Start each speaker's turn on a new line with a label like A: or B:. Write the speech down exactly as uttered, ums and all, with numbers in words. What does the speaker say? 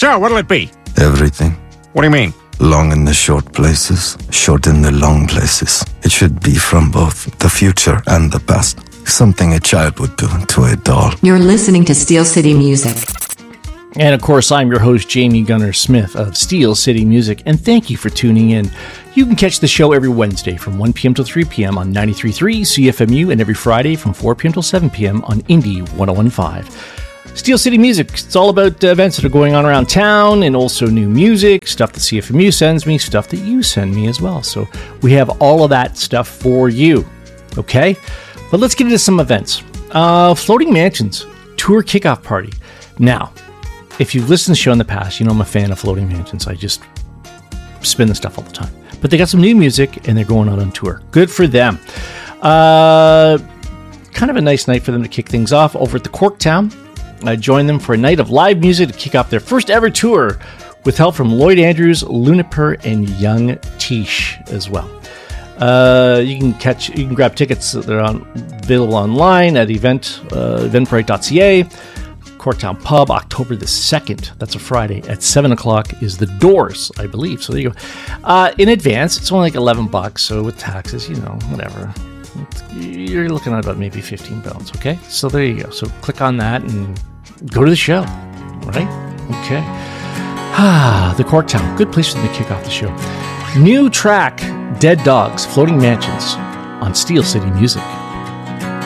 A: So, what'll it be?
B: Everything.
A: What do you mean?
B: Long in the short places, short in the long places. It should be from both the future and the past. Something a child would do to a doll.
C: You're listening to Steel City Music.
D: And of course, I'm your host, Jamie Gunner Smith of Steel City Music, and thank you for tuning in. You can catch the show every Wednesday from one p.m. till three p.m. on ninety-three point three C F M U, and every Friday from four p.m. till seven p.m. on Indie one oh one point five. Steel City Music, it's all about uh, events that are going on around town, and also new music, stuff that C F M U sends me, stuff that you send me as well. So we have all of that stuff for you, okay? But let's get into some events. Uh, Floating Mansions Tour Kickoff Party. Now, if you've listened to the show in the past, you know I'm a fan of Floating Mansions. I just spin the stuff all the time. But they got some new music, and they're going out on tour. Good for them. Uh, kind of a nice night for them to kick things off over at the Corktown. I joined them for a night of live music to kick off their first ever tour with help from Lloyd Andrews, Luniper, and Young Tish as well. Uh, you can catch, you can grab tickets. They're on, available online at event uh, eventbrite dot c a. Corktown Pub, October the second. That's a Friday at seven o'clock is the doors, I believe. So there you go. Uh, in advance, it's only like eleven bucks. So with taxes, you know, whatever. You're looking at about maybe fifteen pounds. Okay. So there you go. So click on that and go to the show. Right? Okay. Ah, the Corktown. Good place for them to kick off the show. New track, Dead Dogs, Floating Mansions on Steel City Music.